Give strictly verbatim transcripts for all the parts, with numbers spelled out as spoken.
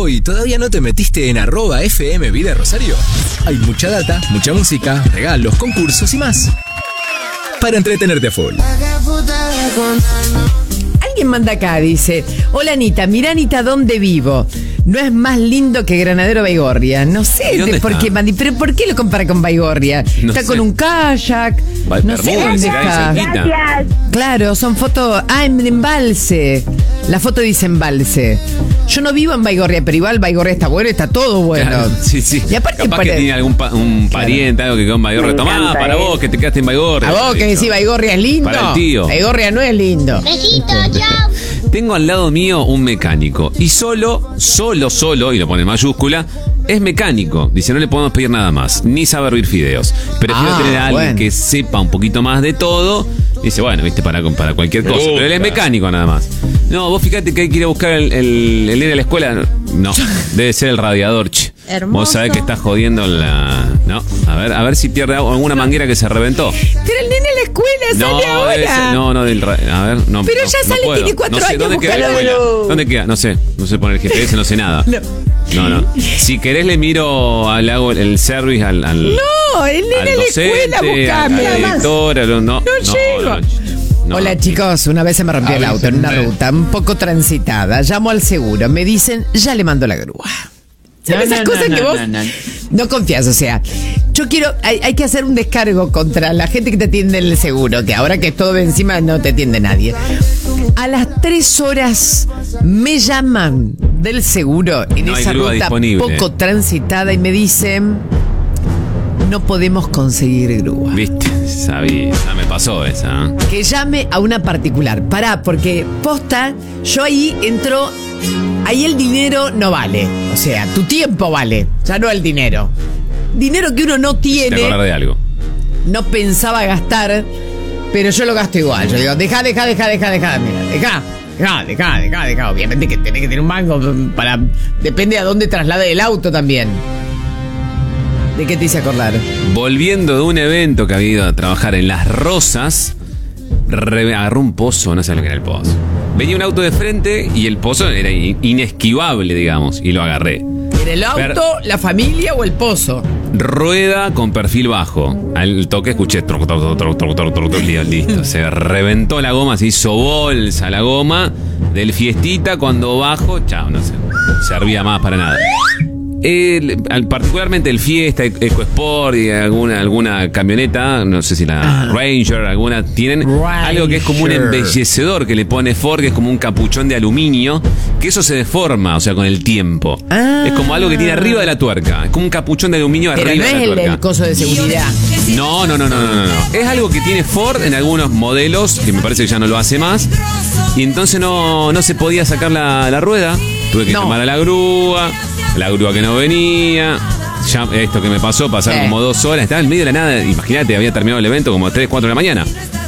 llegó y todavía no te metiste en arroba F M Vida Rosario? Hay mucha data, mucha música, regalos, concursos y más para entretenerte a full. Alguien manda acá, dice: hola Anita, mira Anita, ¿dónde vivo? No es más lindo que Granadero Baigorria. No sé de por qué, Mandi, pero ¿por qué lo compara con Baigorria? No está sé. con un kayak. Va- No sé Bermuda, dónde se cae está. cerquita. Gracias. Claro, son fotos. Ah, en embalse. La foto dice embalse. Yo no vivo en Baigorria, pero igual Baigorria está bueno, está todo bueno. Claro, sí, sí. Y aparte capaz para- que tiene algún pa- un pariente, algo que quedó en Baigorria. Me Tomá, encanta, para eh. vos, que te quedaste en Baigorria. A vos que decís Baigorria es lindo. Para el tío. Baigorria no es lindo. Besito, chao. Tengo al lado mío un mecánico. Y solo, solo, solo, y lo pone en mayúscula, es mecánico. Dice, no le podemos pedir nada más, ni saber hervir fideos. Prefiero Ah, tener a alguien bueno. que sepa un poquito más de todo. Dice, bueno, viste, para, para cualquier cosa. Pero él es mecánico nada más. No, vos fíjate que hay que ir a buscar el, el, el nene a la escuela. No, debe ser el radiador, che. Hermoso. Vos sabés que está jodiendo la... No, a ver, a ver si pierde agua- alguna manguera que se reventó. Pero el nene a la escuela No, sale ahora. debe ser, no, no, del ra- a ver, no. Pero no, ya no sale, puedo. tiene cuatro no sé, años, ¿dónde queda la búscalo. escuela? ¿Dónde queda? No sé, no sé poner el G P S, no sé nada. No, no. Si querés le miro, le hago el, el service al, al, No, el nene al a la docente, escuela, al, buscame. al director, al- no, no, llego. no, no. Hola chicos, una vez se me rompió A el auto en una veces, ruta un poco transitada. Llamo al seguro, me dicen, ya le mando la grúa. Son No, esas no, cosas no, que no, vos no, no, no. confías, o sea, yo quiero, hay, hay que hacer un descargo contra la gente que te atiende en el seguro, que ahora que es todo encima no te atiende nadie. A las tres horas me llaman del seguro en No hay esa grúa ruta disponible. poco transitada y me dicen, no podemos conseguir grúa. Viste, sabía, ya me pasó esa. ¿eh? Que llame a una particular. Pará, porque posta, yo ahí entro. Ahí el dinero no vale. O sea, tu tiempo vale, ya no el dinero. Dinero que uno no Te acordar tiene, de algo. no pensaba gastar, pero yo lo gasto igual. Yo digo, deja, deja, deja, deja, deja, mira, deja. Deja, deja, deja, deja. Obviamente que tenés que tener un mango para. Depende a dónde traslade el auto también. ¿De qué te hice acordar? Volviendo de un evento que había ido a trabajar en Las Rosas, re- agarró un pozo, no sé lo que era el pozo. Venía un auto de frente y el pozo era in- inesquivable, digamos, y lo agarré. ¿En el auto, Ver- la familia o el pozo? Rueda con perfil bajo. Al toque escuché troc, troc, troc, troc, troc, troc, troc, troc, listo, listo. Se reventó la goma, se hizo bolsa la goma del fiestita. Cuando bajo, chao, no sé, servía más para nada. El- al- particularmente el Fiesta, EcoSport y alguna, alguna camioneta, no sé si la Ranger, alguna, tienen algo que es como un Ranger. embellecedor que le pone Ford, que es como un capuchón de aluminio, que eso se deforma, o sea, con el tiempo. Ah. Es como algo que tiene arriba de la tuerca, es como un capuchón de aluminio Pero arriba no de es la el, tuerca. el coso de seguridad. No, no, no, no, no, no, no. Es algo que tiene Ford en algunos modelos, que me parece que ya no lo hace más. Y entonces no, no se podía sacar la, la rueda. Tuve que No. llamar a la grúa, la grúa que no venía. Ya, esto que me pasó, pasaron Sí. como dos horas, estaba en medio de la nada. Imagínate, había terminado el evento como tres, cuatro de la mañana.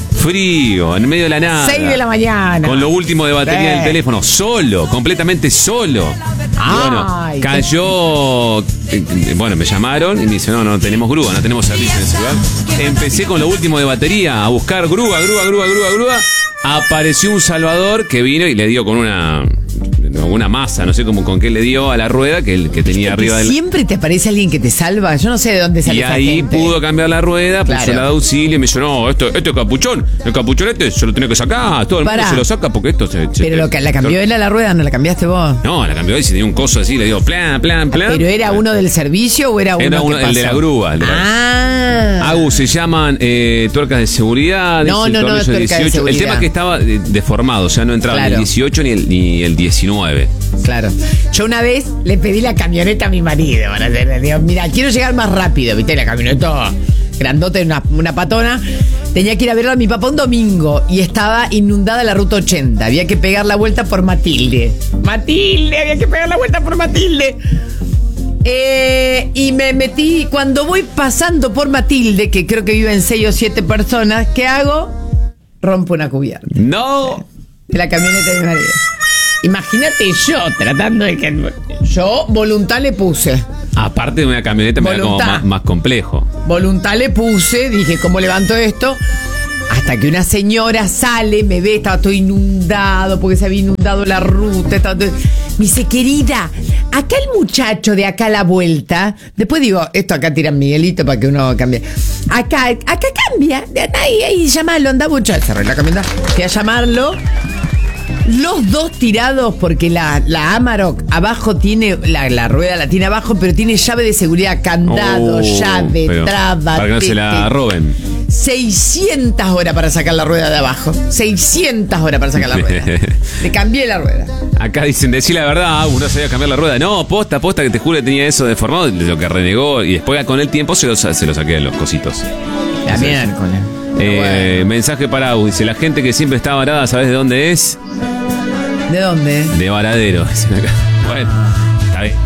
Frío, en medio de la nada. Seis de la mañana. Con lo último de batería Sí. del teléfono, solo, completamente solo. Y bueno, Ay, cayó. eh, Bueno, me llamaron y me dice: no, no tenemos grúa, no tenemos servicio en ese lugar. Empecé con lo último de batería a buscar grúa, grúa, grúa, grúa, grúa. Apareció un salvador que vino y le dio con una. Una masa, no sé cómo con qué le dio a la rueda que, que tenía arriba del. Siempre te aparece alguien que te salva. Yo no sé de dónde sale Y esa ahí gente. pudo cambiar la rueda, puso Claro. la de auxilio y me dijo: no, esto, esto es capuchón, el capuchón este se lo tiene que sacar, todo el mundo Pará. se lo saca porque esto se. se- Pero lo que la cambió él a la rueda, ¿no la cambiaste vos? No, la cambió él, se tenía un coso así, le dio plan, plan, plan. ¿Pero era uno del servicio o era uno Era que uno- el pasó? de la grúa, el de la- Ah. Agu se llaman eh, tuercas de seguridad. No, el no, no, tornillo tuerca de dieciocho. El seguridad. tema es que estaba eh, deformado, o sea, no entraba Claro. ni el dieciocho ni el, ni el diecinueve. Claro. Yo una vez le pedí la camioneta a mi marido. Para hacer, le digo, mira, quiero llegar más rápido. ¿Viste? La camioneta grandote, una, una patona. Tenía que ir a verla a mi papá un domingo y estaba inundada la ruta ochenta. Había que pegar la vuelta por Matilde. Matilde, había que pegar la vuelta por Matilde. Eh, y me metí, cuando voy pasando por Matilde, que creo que viven seis o siete personas, ¿qué hago? Rompo una cubierta ¡No! de la camioneta de mi marido. Imagínate yo tratando de que... Yo voluntad le puse. Aparte de una camioneta me da como Voluntad. más, más complejo. Voluntad le puse, dije, ¿cómo levanto esto? Hasta que una señora sale, me ve, estaba todo inundado, porque se había inundado la ruta. Estaba todo... Me dice, querida, acá el muchacho de acá a la vuelta. Después digo, esto acá tiran Miguelito para que uno cambie. Acá, acá cambia. Ahí, ahí, llamalo, anda muchacho. Cerré la camioneta. Fui a llamarlo. Los dos tirados, porque la, la Amarok abajo tiene, la, la rueda la tiene abajo, pero tiene llave de seguridad, candado, Oh, llave, pero traba. para que no se la roben. seiscientas horas para sacar la rueda de abajo. seiscientas horas para sacar la rueda. Le cambié la rueda. Acá dicen, decí la verdad, uno sabía cambiar la rueda. No, posta, posta, que te juro que tenía eso deformado, de lo que renegó. Y después con el tiempo se lo, se lo saqué a los cositos. La miércoles. Eh, bueno. Mensaje para Agus, dice, la gente que siempre está varada, ¿sabes de dónde es? ¿De dónde? De Varadero, dicen acá. Bueno, está bien.